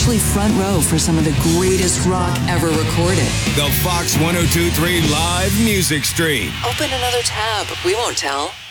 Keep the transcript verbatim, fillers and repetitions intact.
actually front row for some of the greatest rock ever recorded. The Fox one oh two three Live Music Stream. Open another tab. We won't tell.